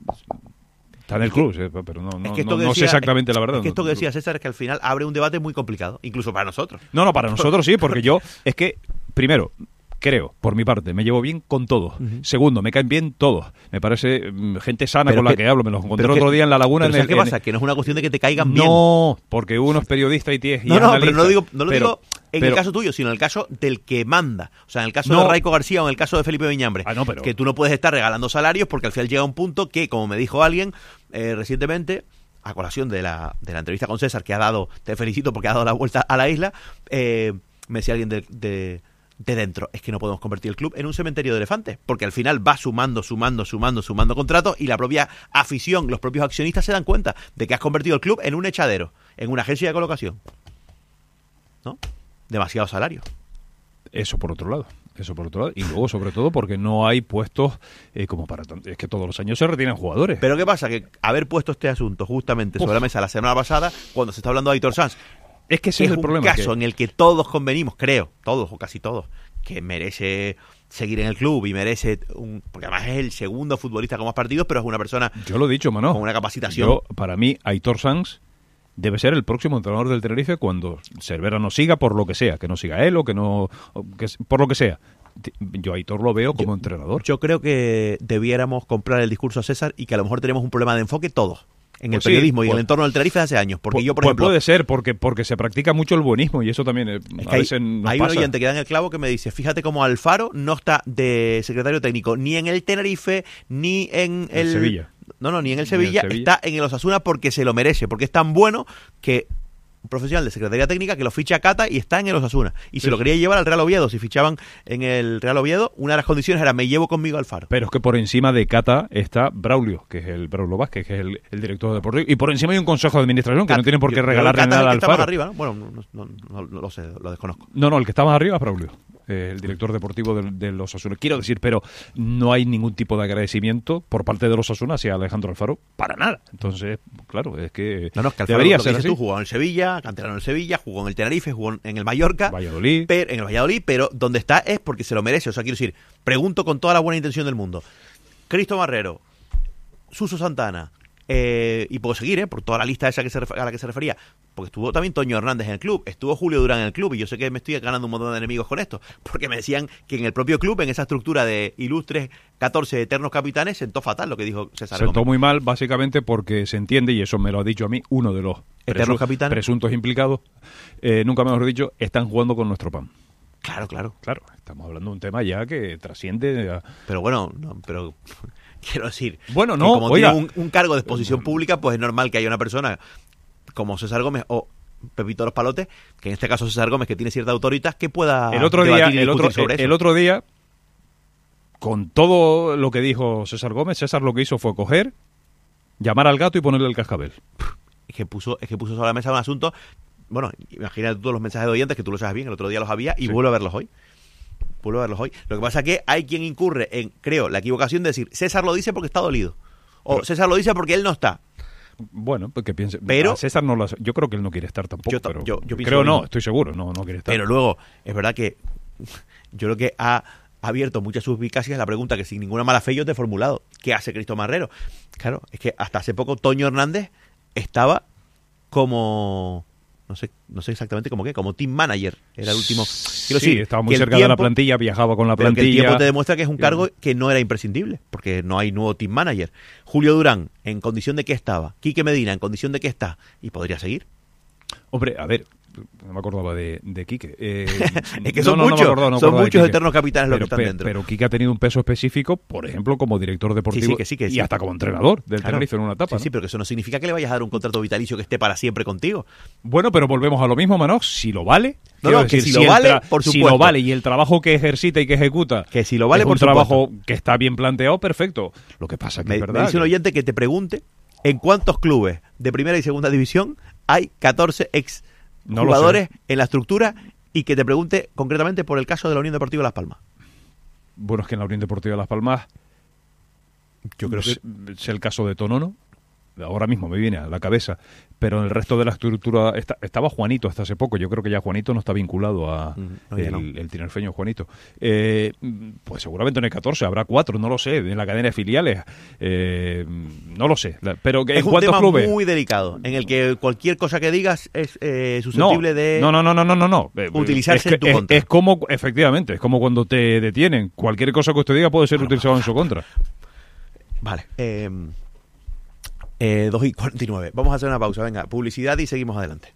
[SPEAKER 9] Está en el club, sí, pero no, no,
[SPEAKER 8] es que
[SPEAKER 9] no,
[SPEAKER 8] decía,
[SPEAKER 9] no sé exactamente la verdad.
[SPEAKER 8] Es que esto que decía César es que al final abre un debate muy complicado, incluso para nosotros.
[SPEAKER 9] No, no, para nosotros sí, porque yo, es que, primero... Creo, por mi parte, me llevo bien con todos. Uh-huh. Segundo, me caen bien todos. Me parece mm, gente sana pero con que, la que hablo. Me los encontré el otro día en la laguna.
[SPEAKER 8] Pero
[SPEAKER 9] en el,
[SPEAKER 8] ¿qué
[SPEAKER 9] en
[SPEAKER 8] pasa?
[SPEAKER 9] El...
[SPEAKER 8] Que no es una cuestión de que te caigan bien.
[SPEAKER 9] No, porque uno es periodista y tienes.
[SPEAKER 8] No, no, pero no, digo, no lo
[SPEAKER 9] pero,
[SPEAKER 8] digo en
[SPEAKER 9] pero,
[SPEAKER 8] el caso tuyo, sino en el caso del que manda. O sea, en el caso
[SPEAKER 9] no,
[SPEAKER 8] de Raico García o en el caso de Felipe Viñambre.
[SPEAKER 9] Ah, no, pero...
[SPEAKER 8] Que tú no puedes estar regalando salarios porque al final llega un punto que, como me dijo alguien eh, recientemente, a colación de la, de la entrevista con César, que ha dado, te felicito porque ha dado la vuelta a la isla, eh, me decía alguien de... de de dentro, es que no podemos convertir el club en un cementerio de elefantes, porque al final va sumando, sumando, sumando, sumando contratos y la propia afición, los propios accionistas se dan cuenta de que has convertido el club en un echadero, en una agencia de colocación, ¿no? Demasiado salario.
[SPEAKER 9] Eso por otro lado, eso por otro lado, y luego sobre todo porque no hay puestos eh, como para tanto, es que todos los años se retienen jugadores.
[SPEAKER 8] Pero ¿qué pasa? Que haber puesto este asunto justamente sobre Uf. la mesa la semana pasada, cuando se está hablando de Aitor Sanz,
[SPEAKER 9] es que ese es, es el
[SPEAKER 8] un
[SPEAKER 9] problema,
[SPEAKER 8] caso
[SPEAKER 9] que...
[SPEAKER 8] en el que todos convenimos, creo, todos o casi todos, que merece seguir en el club y merece un, porque además es el segundo futbolista con más partidos, pero es una persona
[SPEAKER 9] yo lo he dicho, Mano,
[SPEAKER 8] con una capacitación.
[SPEAKER 9] Yo, para mí, Aitor Sanz debe ser el próximo entrenador del Tenerife cuando Cervera no siga, por lo que sea, que no siga él o que no, que, por lo que sea. Yo a Aitor lo veo como
[SPEAKER 8] yo,
[SPEAKER 9] entrenador.
[SPEAKER 8] Yo creo que debiéramos comprar el discurso a César y que a lo mejor tenemos un problema de enfoque todos. En el
[SPEAKER 9] pues
[SPEAKER 8] periodismo
[SPEAKER 9] sí,
[SPEAKER 8] y
[SPEAKER 9] pues,
[SPEAKER 8] en el entorno del Tenerife hace años. Porque
[SPEAKER 9] pues,
[SPEAKER 8] yo, por
[SPEAKER 9] pues
[SPEAKER 8] ejemplo...
[SPEAKER 9] puede ser, porque porque se practica mucho el buenismo y eso también eh,
[SPEAKER 8] es
[SPEAKER 9] a
[SPEAKER 8] hay,
[SPEAKER 9] veces nos
[SPEAKER 8] hay
[SPEAKER 9] pasa.
[SPEAKER 8] un oyente que da en el clavo que me dice, fíjate cómo Alfaro no está de secretario técnico ni en el Tenerife, ni en el...
[SPEAKER 9] el Sevilla.
[SPEAKER 8] No, no, ni en el Sevilla,
[SPEAKER 9] en el Sevilla.
[SPEAKER 8] Está en el Osasuna porque se lo merece, porque es tan bueno que... un profesional de Secretaría Técnica que lo ficha a Cata y está en el Osasuna. Y
[SPEAKER 9] sí,
[SPEAKER 8] se lo
[SPEAKER 9] sí.
[SPEAKER 8] quería llevar al Real Oviedo. Si fichaban en el Real Oviedo, una de las condiciones era me llevo conmigo al Faro.
[SPEAKER 9] Pero es que por encima de Cata está Braulio, que es el Braulio Vázquez, que es el, el director deportivo. Y por encima hay un consejo de administración que Cata, no tienen por qué regalarle
[SPEAKER 8] Cata
[SPEAKER 9] nada
[SPEAKER 8] es el que
[SPEAKER 9] al
[SPEAKER 8] está
[SPEAKER 9] Faro.
[SPEAKER 8] más arriba, ¿no? Bueno, no, no, no, no lo sé, lo desconozco.
[SPEAKER 9] No, no, el que está más arriba es Braulio. Eh, el director deportivo de, de los Osasuna. Quiero decir, pero no hay ningún tipo de agradecimiento por parte de los Osasuna hacia Alejandro Alfaro, para nada. Entonces, claro, es que,
[SPEAKER 8] no, no, es que Alfaro,
[SPEAKER 9] debería
[SPEAKER 8] lo que
[SPEAKER 9] ser
[SPEAKER 8] dices
[SPEAKER 9] así.
[SPEAKER 8] Tú jugó en el Sevilla, canterano en el Sevilla, jugó en el Tenerife, jugó en el Mallorca,
[SPEAKER 9] Valladolid.
[SPEAKER 8] Pero, en el Valladolid, pero donde está es porque se lo merece. O sea, quiero decir, pregunto con toda la buena intención del mundo. Cristo Marrero, Suso Santana, eh, y puedo seguir, ¿eh? Por toda la lista esa que se ref- a la que se refería, porque estuvo también Toño Hernández en el club, estuvo Julio Durán en el club, y yo sé que me estoy ganando un montón de enemigos con esto, porque me decían que en el propio club, en esa estructura de ilustres catorce eternos capitanes, sentó fatal lo que dijo César
[SPEAKER 9] Sentó
[SPEAKER 8] Gómez.
[SPEAKER 9] muy mal, básicamente porque se entiende, y eso me lo ha dicho a mí, uno de los
[SPEAKER 8] eternos
[SPEAKER 9] presu-
[SPEAKER 8] capitanes
[SPEAKER 9] presuntos implicados, eh, nunca mejor dicho, están jugando con nuestro pan.
[SPEAKER 8] Claro, claro.
[SPEAKER 9] Claro, estamos hablando de un tema ya que trasciende a...
[SPEAKER 8] Pero bueno, no, pero... Quiero decir,
[SPEAKER 9] bueno, no,
[SPEAKER 8] que como
[SPEAKER 9] oiga,
[SPEAKER 8] tiene un, un cargo de exposición pública, pues es normal que haya una persona como César Gómez o Pepito Los Palotes, que en este caso César Gómez, que tiene cierta autoridad, que pueda
[SPEAKER 9] el otro día,
[SPEAKER 8] debatir y
[SPEAKER 9] el otro,
[SPEAKER 8] sobre
[SPEAKER 9] el,
[SPEAKER 8] eso.
[SPEAKER 9] el otro día, con todo lo que dijo César Gómez, César lo que hizo fue coger, llamar al gato y ponerle el cascabel.
[SPEAKER 8] Es que puso, es que puso sobre la mesa un asunto. Bueno, imagínate todos los mensajes de oyentes que tú lo sabes bien, el otro día los había y sí. vuelvo a verlos hoy. puedo verlos hoy. Lo que pasa es que hay quien incurre en, creo, la equivocación de decir, César lo dice porque está dolido. O
[SPEAKER 9] Pero,
[SPEAKER 8] César lo dice porque él no está.
[SPEAKER 9] Bueno, pues que piense.
[SPEAKER 8] Pero
[SPEAKER 9] a César no lo, yo creo que él no quiere estar tampoco.
[SPEAKER 8] Yo,
[SPEAKER 9] pero
[SPEAKER 8] yo, yo
[SPEAKER 9] creo no,
[SPEAKER 8] mismo.
[SPEAKER 9] estoy seguro, no, no quiere estar.
[SPEAKER 8] Pero luego, es verdad que yo creo que ha abierto muchas suspicacias la pregunta que sin ninguna mala fe yo te he formulado. ¿Qué hace Cristo Marrero? Claro, es que hasta hace poco Toño Hernández estaba como... No sé, no sé exactamente cómo qué, como team manager. Era el último. Quiero
[SPEAKER 9] sí,
[SPEAKER 8] decir,
[SPEAKER 9] estaba muy cerca
[SPEAKER 8] tiempo,
[SPEAKER 9] de la plantilla, viajaba con la
[SPEAKER 8] pero
[SPEAKER 9] plantilla.
[SPEAKER 8] Que el tiempo te demuestra que es un cargo que no era imprescindible, porque no hay nuevo team manager. Julio Durán, ¿en condición de qué estaba? Quique Medina, ¿en condición de qué está? Y podría seguir.
[SPEAKER 9] Hombre, a ver, no me acordaba de, de Quique. Eh,
[SPEAKER 8] es que
[SPEAKER 9] no,
[SPEAKER 8] son
[SPEAKER 9] no,
[SPEAKER 8] muchos,
[SPEAKER 9] no me acordaba, no me
[SPEAKER 8] son
[SPEAKER 9] acordaba
[SPEAKER 8] muchos
[SPEAKER 9] de
[SPEAKER 8] eternos capitanes los
[SPEAKER 9] pero,
[SPEAKER 8] que están
[SPEAKER 9] pe,
[SPEAKER 8] dentro.
[SPEAKER 9] Pero Quique ha tenido un peso específico, por ejemplo, como director deportivo
[SPEAKER 8] sí, sí, que sí, que sí.
[SPEAKER 9] y hasta como entrenador del
[SPEAKER 8] claro.
[SPEAKER 9] Tenerife en una etapa.
[SPEAKER 8] Sí,
[SPEAKER 9] ¿no?
[SPEAKER 8] sí, pero que eso no significa que le vayas a dar un contrato vitalicio que esté para siempre contigo.
[SPEAKER 9] Bueno, pero volvemos a lo mismo, Manox, si lo vale.
[SPEAKER 8] No, no,
[SPEAKER 9] decir,
[SPEAKER 8] que si, si lo vale,
[SPEAKER 9] tra-
[SPEAKER 8] por
[SPEAKER 9] si
[SPEAKER 8] supuesto.
[SPEAKER 9] lo vale y el trabajo que ejercita y que ejecuta
[SPEAKER 8] que si lo vale,
[SPEAKER 9] es
[SPEAKER 8] por
[SPEAKER 9] un
[SPEAKER 8] supuesto.
[SPEAKER 9] trabajo que está bien planteado, perfecto. Lo que pasa que
[SPEAKER 8] me,
[SPEAKER 9] es verdad.
[SPEAKER 8] me dice un
[SPEAKER 9] que...
[SPEAKER 8] oyente que te pregunte en cuántos clubes de primera y segunda división hay catorce ex
[SPEAKER 9] No
[SPEAKER 8] jugadores en la estructura y que te pregunte concretamente por el caso de la Unión Deportiva Las Palmas.
[SPEAKER 9] Bueno, es que en la Unión Deportiva de Las Palmas
[SPEAKER 8] yo creo que
[SPEAKER 9] es, es el caso de Tonono. Ahora mismo me viene a la cabeza, pero en el resto de la estructura está, estaba Juanito hasta hace poco. Yo creo que ya Juanito no está vinculado a
[SPEAKER 8] no,
[SPEAKER 9] el,
[SPEAKER 8] no.
[SPEAKER 9] el tinerfeño Juanito. Eh, pues seguramente no hay catorce, habrá cuatro, no lo sé, en la cadena de filiales. Eh, no lo sé. Pero
[SPEAKER 8] es
[SPEAKER 9] ¿en
[SPEAKER 8] un
[SPEAKER 9] cuántos
[SPEAKER 8] tema
[SPEAKER 9] clubes?
[SPEAKER 8] muy delicado, en el que cualquier cosa que digas es eh, susceptible
[SPEAKER 9] no,
[SPEAKER 8] de
[SPEAKER 9] no, no, no, no, no, no, no.
[SPEAKER 8] utilizarse
[SPEAKER 9] es que,
[SPEAKER 8] en tu
[SPEAKER 9] es,
[SPEAKER 8] contra.
[SPEAKER 9] Es como, efectivamente, es como cuando te detienen. Cualquier cosa que usted diga puede ser utilizada en su contra.
[SPEAKER 8] Vale. Eh, eh, dos y cuarenta y nueve. Vamos a hacer una pausa. Venga, publicidad y seguimos adelante.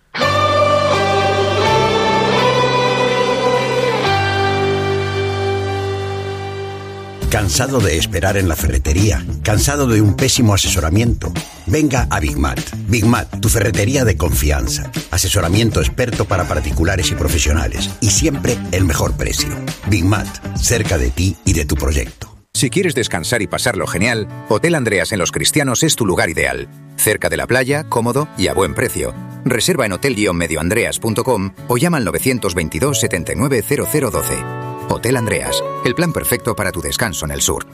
[SPEAKER 10] ¿Cansado de esperar en la ferretería? ¿Cansado de un pésimo asesoramiento? Venga a Big Mat. Big Mat, tu ferretería de confianza. Asesoramiento experto para particulares y profesionales. Y siempre el mejor precio. Big Mat, cerca de ti y de tu proyecto.
[SPEAKER 11] Si quieres descansar y pasarlo genial, Hotel Andreas en Los Cristianos es tu lugar ideal. Cerca de la playa, cómodo y a buen precio. Reserva en hotel guion medio andreas punto com o llama al nueve dos dos, setenta y nueve, cero cero doce. Hotel Andreas, el plan perfecto para tu descanso en el sur.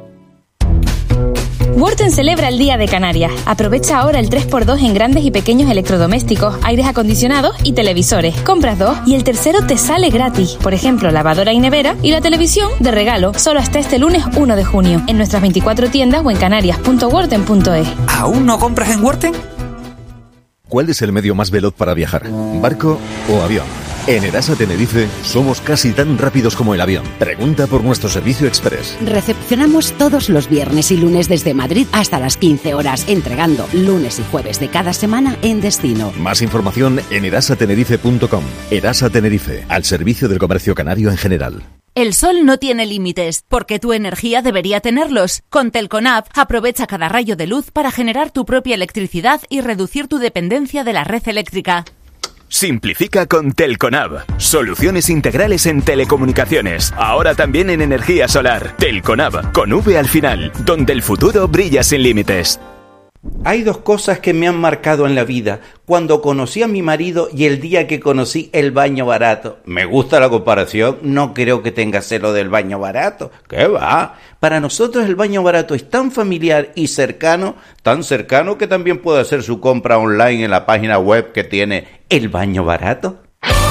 [SPEAKER 12] Worten celebra el Día de Canarias. Aprovecha ahora el tres por dos en grandes y pequeños electrodomésticos, aires acondicionados y televisores. Compras dos y el tercero te sale gratis. Por ejemplo, lavadora y nevera y la televisión de regalo. Solo hasta este lunes uno de junio. En nuestras veinticuatro tiendas o en canarias punto worten punto es.
[SPEAKER 13] ¿Aún no compras en Worten?
[SPEAKER 14] ¿Cuál es el medio más veloz para viajar? ¿Barco o avión? En Erasa Tenerife somos casi tan rápidos como el avión. Pregunta por nuestro servicio express.
[SPEAKER 15] Recepcionamos todos los viernes y lunes desde Madrid hasta las quince horas, entregando lunes y jueves de cada semana en destino.
[SPEAKER 14] Más información en erasa tenerife punto com. Erasa Tenerife, al servicio del comercio canario en general.
[SPEAKER 4] El sol no tiene límites, porque tu energía debería tenerlos. Con Telconab, aprovecha cada rayo de luz para generar tu propia electricidad y reducir tu dependencia de la red eléctrica.
[SPEAKER 16] Simplifica con Telconab. Soluciones integrales en telecomunicaciones. Ahora también en energía solar. Telconab, con V al final, donde el futuro brilla sin límites.
[SPEAKER 17] Hay dos cosas que me han marcado en la vida. Cuando conocí a mi marido y el día que conocí el baño barato. Me gusta la comparación, no creo que tenga celo del baño barato. ¿Qué va? Para nosotros el baño barato es tan familiar y cercano, tan cercano que también puede hacer su compra online en la página web que tiene el baño barato.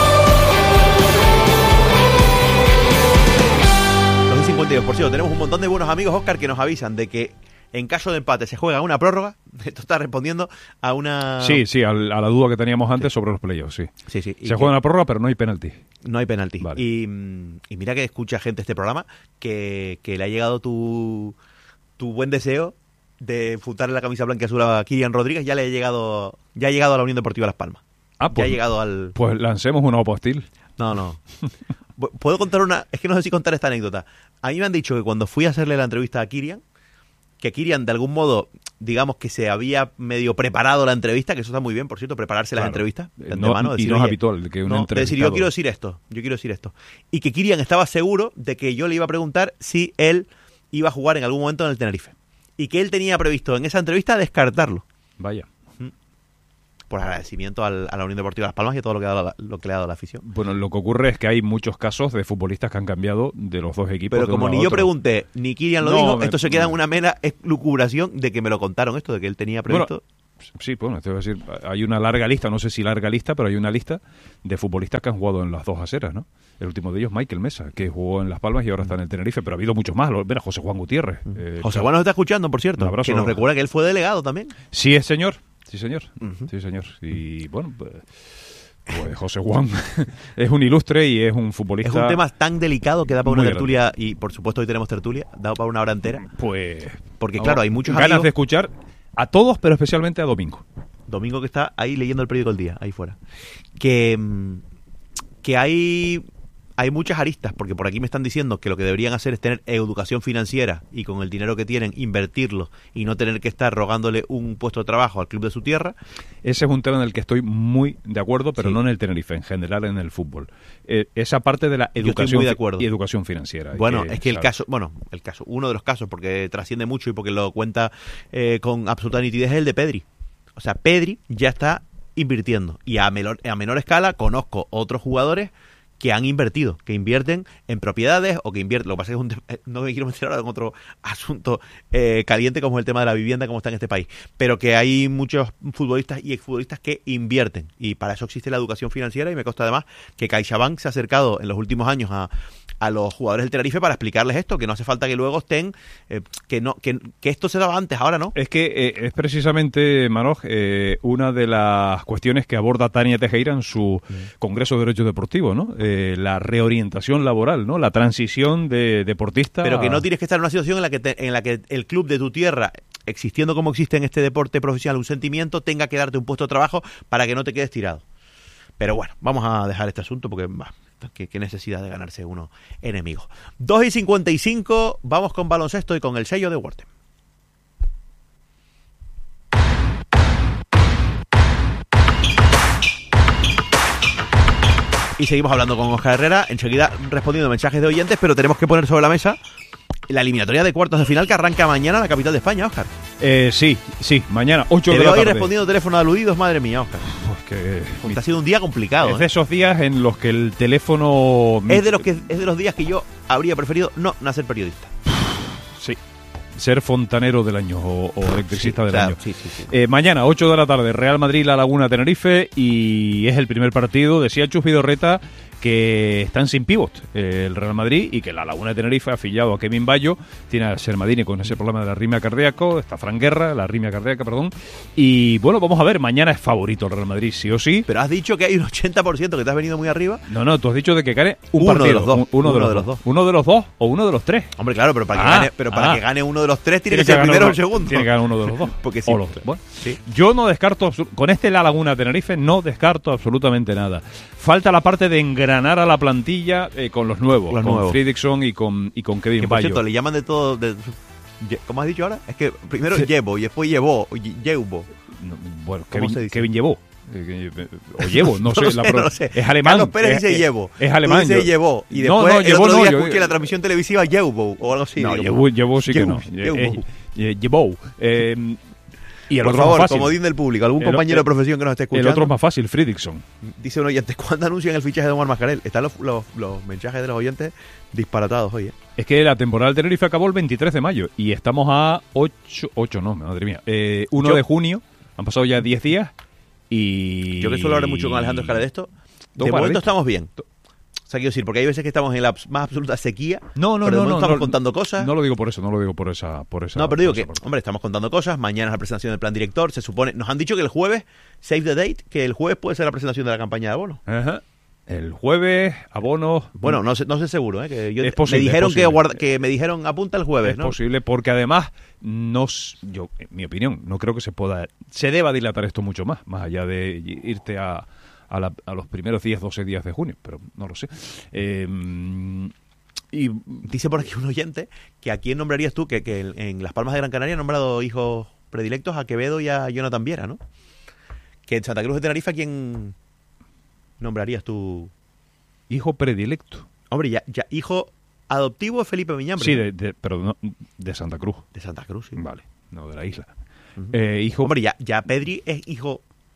[SPEAKER 8] dos y cincuenta y dos, por cierto, tenemos un montón de buenos amigos, Óscar, que nos avisan de que en caso de empate se juega una prórroga. Esto está respondiendo a una...
[SPEAKER 9] Sí, sí, a, a la duda que teníamos antes sobre los playoffs, sí.
[SPEAKER 8] Sí, sí.
[SPEAKER 9] Se juega una prórroga, pero no hay penalti.
[SPEAKER 8] No hay penalti.
[SPEAKER 9] Vale.
[SPEAKER 8] Y, y mira que escucha gente este programa que, que le ha llegado tu, tu buen deseo de futarle la camisa blanca y azul a Kirian Rodríguez. Ya le ha llegado, ya ha llegado a la Unión Deportiva Las Palmas.
[SPEAKER 9] Ah, pues,
[SPEAKER 8] ya ha llegado al...
[SPEAKER 9] Pues lancemos una postil.
[SPEAKER 8] No, no. Puedo contar una... Es que no sé si contar esta anécdota. A mí me han dicho que cuando fui a hacerle la entrevista a Kirian, que Kirian de algún modo, digamos que se había medio preparado la entrevista, que eso está muy bien, por cierto, prepararse claro. las entrevistas de antemano.
[SPEAKER 9] No,
[SPEAKER 8] decir,
[SPEAKER 9] y no es habitual que un
[SPEAKER 8] no,
[SPEAKER 9] entrevistado...
[SPEAKER 8] decir, yo quiero decir esto, yo quiero decir esto. Y que Kirian estaba seguro de que yo le iba a preguntar si él iba a jugar en algún momento en el Tenerife. Y que él tenía previsto en esa entrevista descartarlo.
[SPEAKER 9] Vaya.
[SPEAKER 8] por agradecimiento al, a la Unión Deportiva Las Palmas y a todo lo que, ha dado la, lo que le ha dado la afición.
[SPEAKER 9] Bueno, lo que ocurre es que hay muchos casos de futbolistas que han cambiado de los dos equipos.
[SPEAKER 8] Pero como ni yo pregunté, ni Kirian lo
[SPEAKER 9] no,
[SPEAKER 8] dijo,
[SPEAKER 9] me,
[SPEAKER 8] esto se queda en una mera lucubración de que me lo contaron esto, de que él tenía previsto...
[SPEAKER 9] Bueno, sí, bueno, te voy a decir, hay una larga lista, no sé si larga lista, pero hay una lista de futbolistas que han jugado en las dos aceras, ¿no? El último de ellos, Michael Mesa, que jugó en Las Palmas y ahora está en el Tenerife, pero ha habido muchos más. Mira, José Juan Gutiérrez. Eh,
[SPEAKER 8] José Juan nos está escuchando, por cierto, que nos recuerda que él fue delegado también.
[SPEAKER 9] Sí, es señor, sí, señor, uh-huh. sí, señor. Y bueno, pues, pues José Juan es un ilustre y es un futbolista...
[SPEAKER 8] Es un tema tan delicado que da para una tertulia, grande. Y por supuesto hoy tenemos tertulia, da para una hora entera.
[SPEAKER 9] Pues...
[SPEAKER 8] Porque claro, hay muchos
[SPEAKER 9] ganas
[SPEAKER 8] amigos...
[SPEAKER 9] de escuchar a todos, pero especialmente a Domingo.
[SPEAKER 8] Domingo que está ahí leyendo el periódico El Día, ahí fuera. Que, que hay, hay muchas aristas, porque por aquí me están diciendo que lo que deberían hacer es tener educación financiera y con el dinero que tienen invertirlo y no tener que estar rogándole un puesto de trabajo al club de su tierra.
[SPEAKER 9] Ese es un tema en el que estoy muy de acuerdo, pero sí. no en el Tenerife, en general en el fútbol. Eh, esa parte de la educación
[SPEAKER 8] de acuerdo.
[SPEAKER 9] y educación financiera.
[SPEAKER 8] Bueno,
[SPEAKER 9] que,
[SPEAKER 8] es que el
[SPEAKER 9] ¿sabes?
[SPEAKER 8] caso, bueno, el caso, uno de los casos, porque trasciende mucho y porque lo cuenta eh, con absoluta nitidez, es el de Pedri. O sea, Pedri ya está invirtiendo y a menor, a menor escala conozco otros jugadores que han invertido, que invierten en propiedades o que invierten... Lo que pasa es que es un, no me quiero meter ahora en otro asunto eh, caliente como es el tema de la vivienda, como está en este país, pero que hay muchos futbolistas y exfutbolistas que invierten y para eso existe la educación financiera y me consta además que CaixaBank se ha acercado en los últimos años a, a los jugadores del Tenerife para explicarles esto, que no hace falta que luego estén... Eh, que no que, que esto se daba antes, ahora no.
[SPEAKER 9] Es que eh, es precisamente, Manoj, eh, una de las cuestiones que aborda Tania Tejera en su mm. Congreso de Derecho Deportivo, ¿no? Eh, la reorientación laboral, ¿no? La transición de deportista.
[SPEAKER 8] Pero que no tienes que estar en una situación en la que te, en la que el club de tu tierra, existiendo como existe en este deporte profesional un sentimiento, tenga que darte un puesto de trabajo para que no te quedes tirado. Pero bueno, vamos a dejar este asunto porque bah, qué, qué necesidad de ganarse uno enemigo. dos y cincuenta y cinco, vamos con baloncesto y con el sello de Worten. Y seguimos hablando con Óscar Herrera, enseguida respondiendo mensajes de oyentes, pero tenemos que poner sobre la mesa la eliminatoria de cuartos de final que arranca mañana en la capital de España, Óscar.
[SPEAKER 9] Eh, sí, sí, mañana, ocho
[SPEAKER 8] de
[SPEAKER 9] la
[SPEAKER 8] tarde.
[SPEAKER 9] tarde.
[SPEAKER 8] Te veo ahí respondiendo teléfono aludidos, madre mía, Óscar.
[SPEAKER 9] Pues que...
[SPEAKER 8] Porque ha sido un día complicado.
[SPEAKER 9] Es de esos días en los que el teléfono...
[SPEAKER 8] Es de los que es de los días que yo habría preferido no nacer periodista.
[SPEAKER 9] Sí. Ser fontanero del año o, o electricista
[SPEAKER 8] sí,
[SPEAKER 9] del
[SPEAKER 8] claro,
[SPEAKER 9] año.
[SPEAKER 8] Sí, sí, sí.
[SPEAKER 9] Eh, mañana, ocho de la tarde, Real Madrid, La Laguna, Tenerife, y es el primer partido, decía Chus Vidorreta, que están sin pívot eh, el Real Madrid y que la Laguna de Tenerife ha afiliado a Kevin Bayo, tiene a Sermadini con ese problema de la arritmia cardíaca, está Fran Guerra, la arritmia cardíaca, perdón, y bueno, vamos a ver, mañana es favorito el Real Madrid, sí o sí.
[SPEAKER 8] Pero has dicho que hay un ochenta por ciento que te has venido muy arriba.
[SPEAKER 9] No, no, tú has dicho de que gane un
[SPEAKER 8] uno
[SPEAKER 9] partido.
[SPEAKER 8] De los dos,
[SPEAKER 9] un, uno, uno de los, de los dos. dos. ¿Uno de los dos o uno de los tres?
[SPEAKER 8] Hombre, claro, pero para,
[SPEAKER 9] ah,
[SPEAKER 8] que, gane, pero para
[SPEAKER 9] ah.
[SPEAKER 8] que gane uno de los tres tiene, tiene
[SPEAKER 9] que
[SPEAKER 8] ser primero o
[SPEAKER 9] uno,
[SPEAKER 8] segundo.
[SPEAKER 9] Tiene que ganar uno de los dos.
[SPEAKER 8] Porque sí.
[SPEAKER 9] O los tres. Bueno,
[SPEAKER 8] sí.
[SPEAKER 9] Yo no descarto, con este La Laguna Tenerife no descarto absolutamente nada. Falta la parte de engranar a la plantilla eh, con los nuevos,
[SPEAKER 8] los
[SPEAKER 9] con
[SPEAKER 8] nuevos.
[SPEAKER 9] Fredrickson y con, y con Kevin
[SPEAKER 8] que, por
[SPEAKER 9] Bayo.
[SPEAKER 8] cierto, le llaman de todo... De, ¿cómo has dicho ahora? Es que primero sí. llevo y después llevó, llevo.
[SPEAKER 9] No, bueno, Kevin, Kevin llevó. O llevo, no, no sé,
[SPEAKER 8] lo sé,
[SPEAKER 9] la
[SPEAKER 8] no lo sé.
[SPEAKER 9] Es alemán.
[SPEAKER 8] Carlos Pérez
[SPEAKER 9] es,
[SPEAKER 8] dice
[SPEAKER 9] es,
[SPEAKER 8] llevo.
[SPEAKER 9] Es alemán.
[SPEAKER 8] Tú dices
[SPEAKER 9] yo,
[SPEAKER 8] llevó. Y después
[SPEAKER 9] no, no,
[SPEAKER 8] el
[SPEAKER 9] llevo,
[SPEAKER 8] otro
[SPEAKER 9] no,
[SPEAKER 8] día
[SPEAKER 9] yo,
[SPEAKER 8] escuché
[SPEAKER 9] yo,
[SPEAKER 8] la transmisión televisiva llevo o algo así.
[SPEAKER 9] No,
[SPEAKER 8] digo,
[SPEAKER 9] llevo, llevo sí
[SPEAKER 8] llevo,
[SPEAKER 9] que no.
[SPEAKER 8] Llevo.
[SPEAKER 9] Eh, llevo. Eh, y el
[SPEAKER 8] Por
[SPEAKER 9] otro
[SPEAKER 8] favor,
[SPEAKER 9] más fácil.
[SPEAKER 8] comodín del público, algún
[SPEAKER 9] el,
[SPEAKER 8] compañero
[SPEAKER 9] el,
[SPEAKER 8] de profesión que nos esté escuchando.
[SPEAKER 9] El otro es más fácil, Fredrickson.
[SPEAKER 8] Dice un oyente, ¿cuándo anuncian el fichaje de Omar Mascarell? Están los, los, los mensajes de los oyentes disparatados hoy, ¿eh?
[SPEAKER 9] Es que la temporada del Tenerife acabó el veintitrés de mayo y estamos a ocho, ocho no, madre mía, eh, uno de junio, han pasado ya diez días y...
[SPEAKER 8] Yo que suelo hablar mucho con Alejandro Escala de esto, de momento estamos bien. O sea, quiero decir, porque hay veces que estamos en la más absoluta sequía.
[SPEAKER 9] No, no,
[SPEAKER 8] pero de
[SPEAKER 9] no, no.
[SPEAKER 8] estamos
[SPEAKER 9] no,
[SPEAKER 8] contando cosas.
[SPEAKER 9] No lo digo por eso, no lo digo por esa. Por esa
[SPEAKER 8] no, pero digo que,
[SPEAKER 9] parte.
[SPEAKER 8] hombre, estamos contando cosas. Mañana es la presentación del plan director. Se supone. Nos han dicho que el jueves, save the date, que el jueves puede ser la presentación de la campaña de abonos.
[SPEAKER 9] Ajá. El jueves, abonos.
[SPEAKER 8] Bueno, no sé, no sé seguro, ¿eh? Que yo,
[SPEAKER 9] es posible,
[SPEAKER 8] me dijeron
[SPEAKER 9] es posible.
[SPEAKER 8] que, guarda, que me dijeron apunta el jueves,
[SPEAKER 9] es
[SPEAKER 8] ¿no?
[SPEAKER 9] Es posible, porque además, no, yo, en mi opinión, no creo que se pueda. Se deba dilatar esto mucho más, más allá de irte a. A, la, a los primeros diez, doce días de junio, pero no lo sé. Eh,
[SPEAKER 8] y dice por aquí un oyente que a quién nombrarías tú, que, que en Las Palmas de Gran Canaria han nombrado hijos predilectos a Quevedo y a Jonathan Viera, ¿no? Que en Santa Cruz de Tenerife, ¿a quién nombrarías tú?
[SPEAKER 9] Hijo predilecto.
[SPEAKER 8] Hombre, ya, ya hijo adoptivo es Felipe Miñambre.
[SPEAKER 9] Sí, de, de, pero no, de Santa Cruz.
[SPEAKER 8] De Santa Cruz, sí.
[SPEAKER 9] Vale, no de la isla.
[SPEAKER 8] Uh-huh.
[SPEAKER 9] eh, hijo...
[SPEAKER 8] Hombre, ya, ya Pedri es hijo...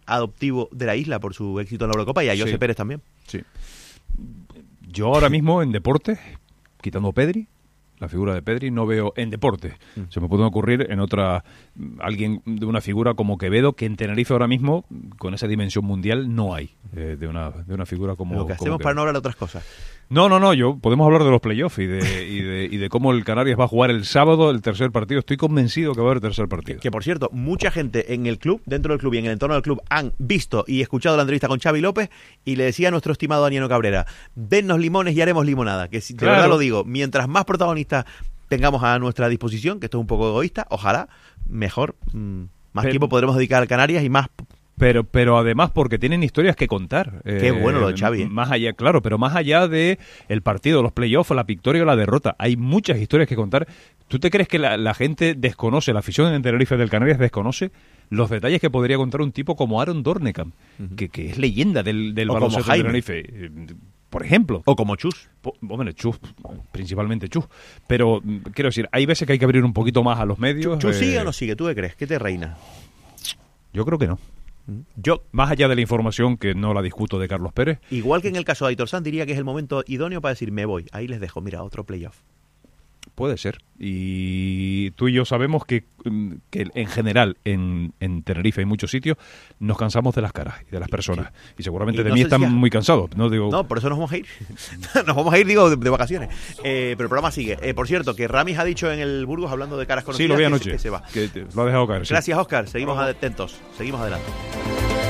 [SPEAKER 8] adoptivo de la isla por su éxito en la Eurocopa y a José
[SPEAKER 9] Sí.
[SPEAKER 8] Pérez también.
[SPEAKER 9] Sí. Yo ahora mismo en deporte, quitando Pedri, la figura de Pedri, no veo en deporte. Mm. Se me puede ocurrir en otra, alguien de una figura como Quevedo, que en Tenerife ahora mismo, con esa dimensión mundial, no hay eh, de, una, de una figura como
[SPEAKER 8] Lo que
[SPEAKER 9] como
[SPEAKER 8] hacemos
[SPEAKER 9] Quevedo.
[SPEAKER 8] para no hablar de otras cosas.
[SPEAKER 9] No, no, no, yo podemos hablar de los playoffs y de, y, de, y de cómo el Canarias va a jugar el sábado el tercer partido. Estoy convencido que va a haber tercer partido.
[SPEAKER 8] Que, por cierto, mucha gente en el club, dentro del club y en el entorno del club, han visto y escuchado la entrevista con Xavi López y le decía a nuestro estimado Daniel Cabrera, dennos limones y haremos limonada. Que si, de
[SPEAKER 9] Claro.
[SPEAKER 8] verdad lo digo, mientras más protagonistas tengamos a nuestra disposición, que esto es un poco egoísta, ojalá, mejor, mmm, más
[SPEAKER 9] Pero-
[SPEAKER 8] tiempo podremos dedicar al Canarias y más...
[SPEAKER 9] Pero, pero además porque tienen historias que contar.
[SPEAKER 8] Qué
[SPEAKER 9] Eh,
[SPEAKER 8] bueno lo de Xavi, ¿eh?
[SPEAKER 9] Más allá, claro, pero más allá de el partido, los playoffs, la victoria o la derrota, hay muchas historias que contar. ¿Tú te crees que la, la gente desconoce, la afición en Tenerife del Canarias desconoce los detalles que podría contar un tipo como Aaron Dornekam, uh-huh. que, que es leyenda del, del
[SPEAKER 8] O como
[SPEAKER 9] baloncesto de
[SPEAKER 8] Jaime.
[SPEAKER 9] Tenerife? Eh, Por ejemplo.
[SPEAKER 8] O como Chus.
[SPEAKER 9] Po- Hombre, Chus, principalmente Chus. Pero, mm, quiero decir, hay veces que hay que abrir un poquito más a los medios.
[SPEAKER 8] ¿Chus
[SPEAKER 9] eh,
[SPEAKER 8] sigue o no sigue? ¿Tú qué crees? ¿Qué te reina?
[SPEAKER 9] Yo creo que no.
[SPEAKER 8] Yo,
[SPEAKER 9] Más allá de la información, que no la discuto, de Carlos Pérez,
[SPEAKER 8] igual que en el caso de Aitor Sanz, diría que es el momento idóneo para decir, me voy. Ahí les dejo, mira, otro playoff.
[SPEAKER 9] puede ser. Y tú y yo sabemos que, mm, que en general en, en Tenerife y muchos sitios nos cansamos de las caras y de las personas. Sí. Y seguramente
[SPEAKER 8] Y
[SPEAKER 9] de
[SPEAKER 8] no
[SPEAKER 9] mí
[SPEAKER 8] sé
[SPEAKER 9] están
[SPEAKER 8] si has-
[SPEAKER 9] muy cansados. No, digo,
[SPEAKER 8] No, por eso nos vamos a ir. Nos vamos a ir, digo, de, de vacaciones. Eh, pero el programa sigue. Eh, por cierto, que Ramis ha dicho en el Burgos, hablando de caras conocidas,
[SPEAKER 9] sí, lo vi
[SPEAKER 8] que-
[SPEAKER 9] anoche.
[SPEAKER 8] que se va.
[SPEAKER 9] Que te- lo ha dejado caer. Sí.
[SPEAKER 8] Gracias, Óscar. Seguimos atentos. Seguimos adelante.